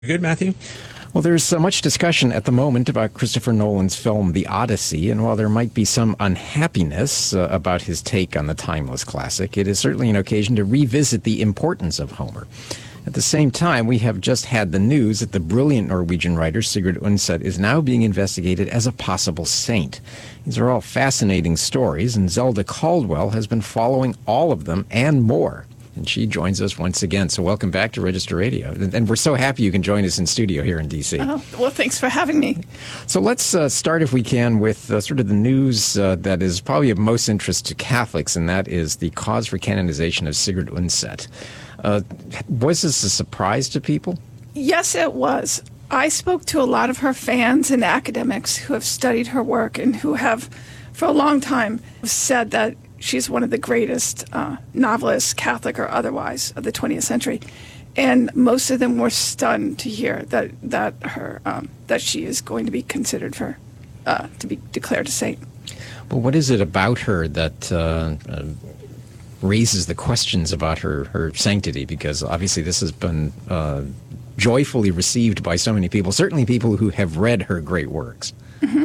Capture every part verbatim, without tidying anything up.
Good, Matthew? Well, there's uh, much discussion at the moment about Christopher Nolan's film The Odyssey, and while there might be some unhappiness uh, about his take on the timeless classic, it is certainly an occasion to revisit the importance of Homer. At the same time, we have just had the news that the brilliant Norwegian writer Sigurd Undset is now being investigated as a possible saint. These are all fascinating stories, and Zelda Caldwell has been following all of them and more. And she joins us once again. So welcome back to Register Radio. And, and we're so happy you can join us in studio here in D C. Oh, well, thanks for having me. So let's uh, start, if we can, with uh, sort of the news uh, that is probably of most interest to Catholics, and that is the cause for canonization of Sigurd Undset. Uh, was this a surprise to people? Yes, it was. I spoke to a lot of her fans and academics who have studied her work and who have, for a long time, said that she's one of the greatest uh, novelists, Catholic or otherwise, of the twentieth century. And most of them were stunned to hear that that her um, that she is going to be considered for uh, to be declared a saint. Well, what is it about her that uh, uh, raises the questions about her, her sanctity? Because obviously this has been uh, joyfully received by so many people, certainly people who have read her great works. Mm-hmm.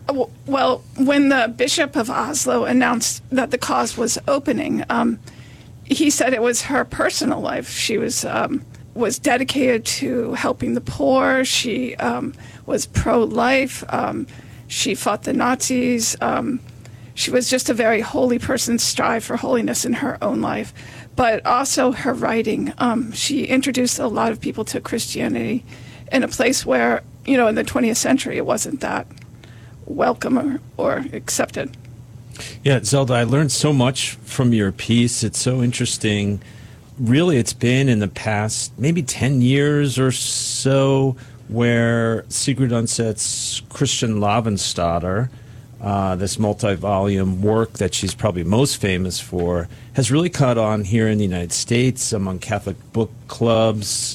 Well, when the Bishop of Oslo announced that the cause was opening, um, he said it was her personal life. She was um, was dedicated to helping the poor. She um, was pro-life. Um, she fought the Nazis. Um, she was just a very holy person, strived for holiness in her own life. But also her writing. Um, she introduced a lot of people to Christianity in a place where, you know, in the twentieth century, it wasn't that welcome or, or accepted. Yeah, Zelda, I learned so much from your piece. It's so interesting. Really, it's been in the past maybe ten years or so where Sigurd Undset's Christian Lavensdatter, uh, this multi-volume work that she's probably most famous for, has really caught on here in the United States among Catholic book clubs.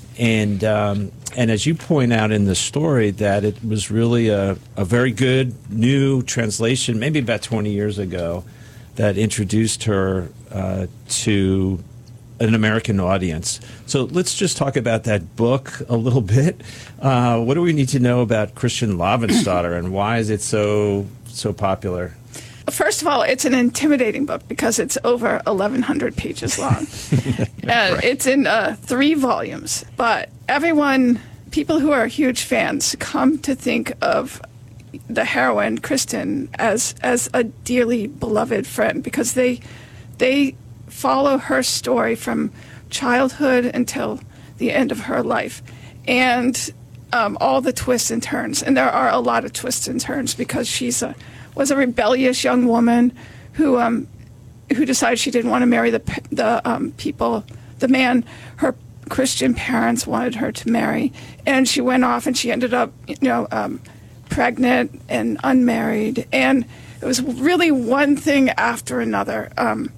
And um, and as you point out in the story, that it was really a, a very good new translation, maybe about twenty years ago, that introduced her uh, to an American audience. So let's just talk about that book a little bit. Uh, what do we need to know about Christian Lavensdatter, and why is it so so popular? First of all, it's an intimidating book because it's over eleven hundred pages long. And right. It's in uh, three volumes. But everyone, people who are huge fans, come to think of the heroine, Kristin, as as a dearly beloved friend because they they follow her story from childhood until the end of her life. And um, all the twists and turns. And there are a lot of twists and turns because she's a was a rebellious young woman who um, who decided she didn't want to marry the the um, people, the man her Christian parents wanted her to marry, and she went off and she ended up, you know, um, pregnant and unmarried, and it was really one thing after another, um,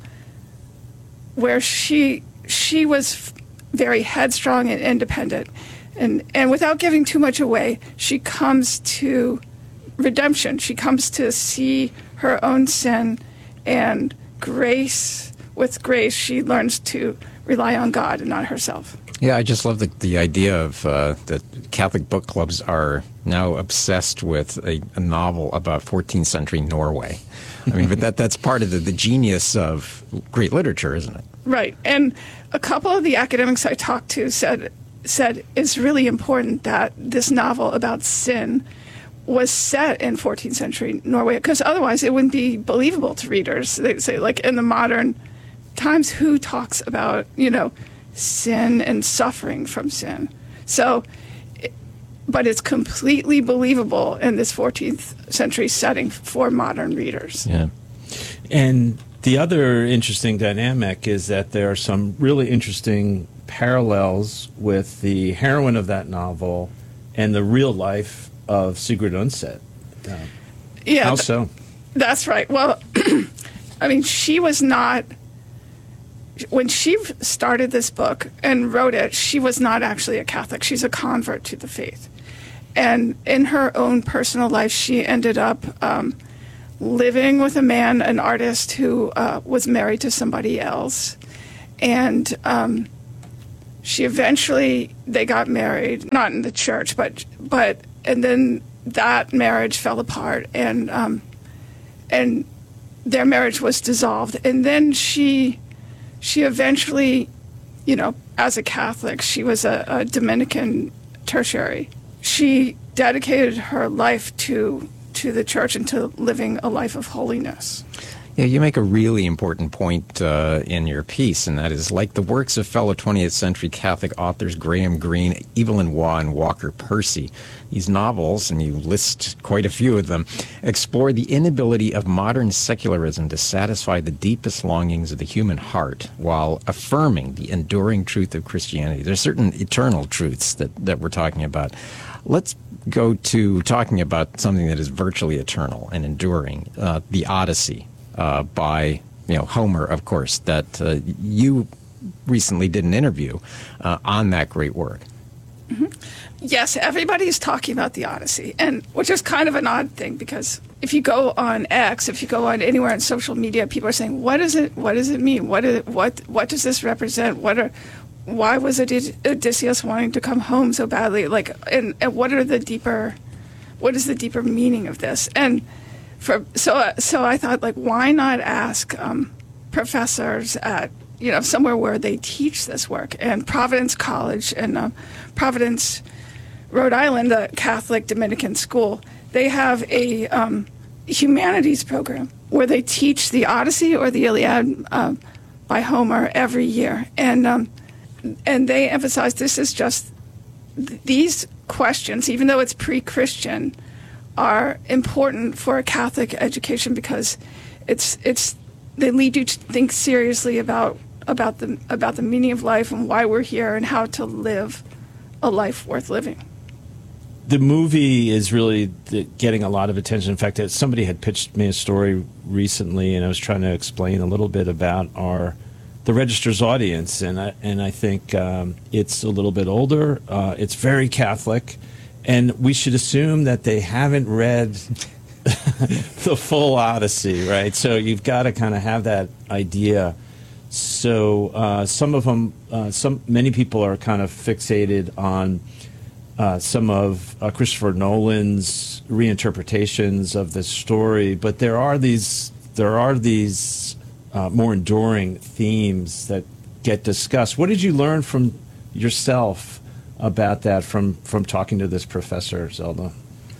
where she she was very headstrong and independent, and and without giving too much away, she comes to redemption. She comes to see her own sin, and grace, with grace, she learns to rely on God and not herself. Yeah, I just love the, the idea of uh, that Catholic book clubs are now obsessed with a, a novel about fourteenth century Norway. I mean, but that that's part of the, the genius of great literature, isn't it? Right. And a couple of the academics I talked to said, said it's really important that this novel about sin was set in fourteenth century Norway, because otherwise it wouldn't be believable to readers. They'd say, like, in the modern times, who talks about, you know, sin and suffering from sin? So, it, but it's completely believable in this fourteenth century setting for modern readers. Yeah. And the other interesting dynamic is that there are some really interesting parallels with the heroine of that novel and the real life of Sigurd Undset. Uh, yeah, how so? Th- that's right. Well, I mean, she was not, when she started this book and wrote it, she was not actually a Catholic. She's a convert to the faith. And in her own personal life, she ended up um, living with a man, an artist who uh, was married to somebody else. And um, she eventually, they got married, not in the church, but, but and then that marriage fell apart, and um, and their marriage was dissolved. And then she, she eventually, you know, as a Catholic, she was a, a Dominican tertiary. She dedicated her life to to the church and to living a life of holiness. Yeah, you make a really important point uh, in your piece, and that is, like the works of fellow twentieth century Catholic authors Graham Greene, Evelyn Waugh, and Walker Percy, these novels, and you list quite a few of them, explore the inability of modern secularism to satisfy the deepest longings of the human heart while affirming the enduring truth of Christianity. There's certain eternal truths that, that we're talking about. Let's go to talking about something that is virtually eternal and enduring, uh, the Odyssey. Uh, by you know Homer, of course, that uh, you recently did an interview uh, on that great work. Mm-hmm. Yes, everybody's talking about the Odyssey, and which is kind of an odd thing, because if you go on X, if you go on anywhere on social media, people are saying, "What is it? What does it mean? What is it, what what does this represent? What are why was Od- Odysseus wanting to come home so badly? Like, and, and what are the deeper what is the deeper meaning of this?" And For, so, uh, so I thought, like, why not ask um, professors at, you know, somewhere where they teach this work? And Providence College in uh, Providence, Rhode Island, the Catholic Dominican school, they have a um, humanities program where they teach the Odyssey or the Iliad uh, by Homer every year. And, um, and they emphasize this is just, th- these questions, even though it's pre-Christian, are important for a Catholic education, because it's it's they lead you to think seriously about about the about the meaning of life and why we're here and how to live a life worth living. The movie is really getting a lot of attention. In fact, somebody had pitched me a story recently, and I was trying to explain a little bit about our the Register's audience, and I, and I think um, it's a little bit older. Uh, it's very Catholic. And we should assume that they haven't read the full Odyssey, right? So you've got to kind of have that idea. So uh, some of them, uh, some many people are kind of fixated on uh, some of uh, Christopher Nolan's reinterpretations of the story, but there are these there are these uh, more enduring themes that get discussed. What did you learn from yourself about that from, from talking to this professor, Zelda?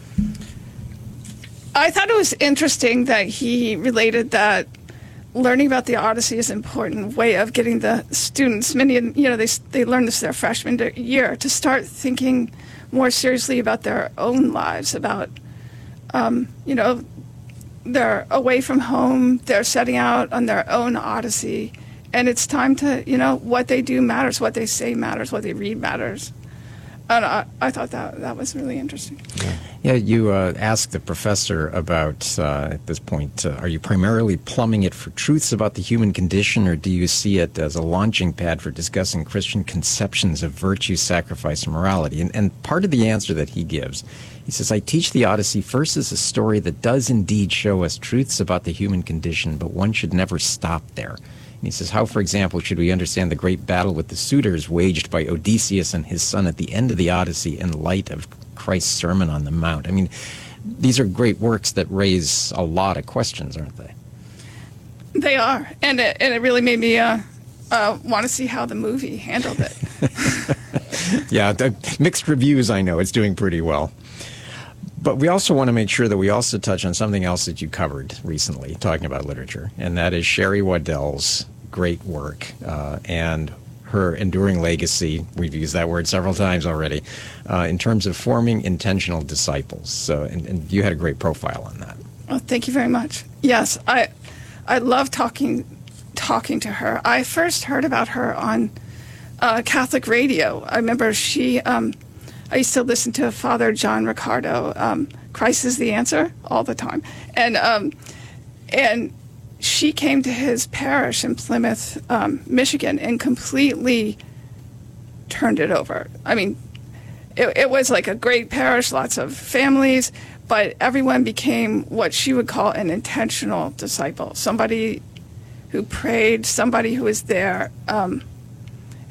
I thought it was interesting that he related that learning about the Odyssey is an important way of getting the students, many, you know, they, they learn this their freshman year, to start thinking more seriously about their own lives, about, um, you know, they're away from home, they're setting out on their own Odyssey, and it's time to, you know, what they do matters, what they say matters, what they read matters. And I, I thought that that was really interesting. Yeah, yeah you uh, asked the professor about, uh, at this point, uh, are you primarily plumbing it for truths about the human condition, or do you see it as a launching pad for discussing Christian conceptions of virtue, sacrifice, and morality? And, and part of the answer that he gives, he says, I teach the Odyssey first as a story that does indeed show us truths about the human condition, but one should never stop there. And he says, how, for example, should we understand the great battle with the suitors waged by Odysseus and his son at the end of the Odyssey in light of Christ's Sermon on the Mount? I mean, these are great works that raise a lot of questions, aren't they? They are. And it, and it really made me uh, uh, want to see how the movie handled it. Yeah, the mixed reviews, I know. It's doing pretty well. But we also want to make sure that we also touch on something else that you covered recently, talking about literature, and that is Sherry Waddell's great work uh, and her enduring legacy. We've used that word several times already, uh, in terms of forming intentional disciples. So, and, and you had a great profile on that. Well, thank you very much. Yes, I I love talking talking to her. I first heard about her on uh, Catholic radio. I remember she. Um, I used to listen to Father John Ricardo, um, Christ is the Answer, all the time. And um, and she came to his parish in Plymouth, um, Michigan, and completely turned it over. I mean, it, it was like a great parish, lots of families, but everyone became what she would call an intentional disciple, somebody who prayed, somebody who was there. Um,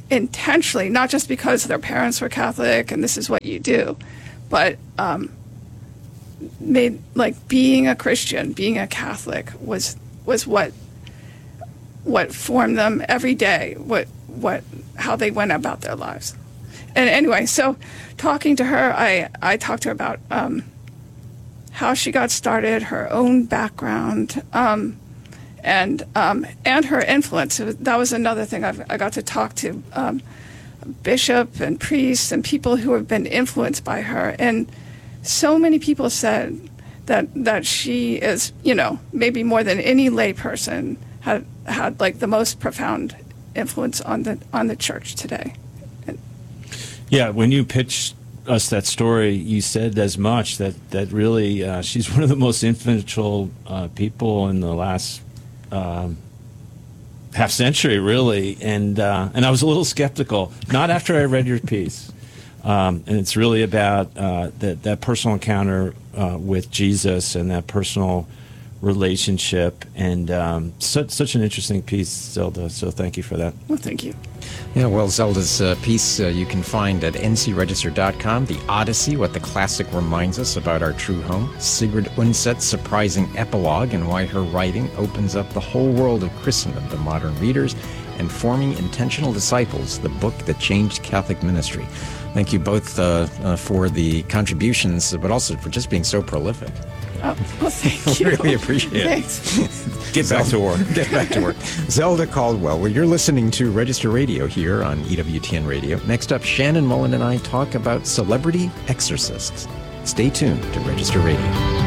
intentionally, not just because their parents were Catholic and this is what you do, but um, made like being a Christian, being a Catholic was was what what formed them every day, what what how they went about their lives. And anyway, so talking to her, I I talked to her about um, how she got started, her own background, um, and um, and her influence. That was another thing. I've, I got to talk to um, bishop and priests and people who have been influenced by her, and so many people said that that she is, you know, maybe more than any lay person had had like the most profound influence on the on the church today. And, Yeah, when you pitched us that story, you said as much that that really uh, she's one of the most influential uh, people in the last um, half century, really. And uh, and I was a little skeptical, not after I read your piece. Um, and it's really about uh, that that personal encounter uh, with Jesus and that personal relationship, and um, such such an interesting piece, Zelda. So thank you for that. well, thank you. Yeah, well, Zelda's uh, piece uh, you can find at n c register dot com, The Odyssey, What the Classic Reminds Us About Our True Home, Sigrid Undset's surprising epilogue and why her writing opens up the whole world of Christendom to modern readers, and Forming Intentional Disciples, the book that changed Catholic ministry. Thank you both uh, uh, for the contributions, but also for just being so prolific. Oh, well, thank you. Really appreciate it. Thanks. Get back to work. Get back to work. Zelda Caldwell. Well, you're listening to Register Radio here on E W T N Radio. Next up, Shannon Mullen and I talk about celebrity exorcists. Stay tuned to Register Radio.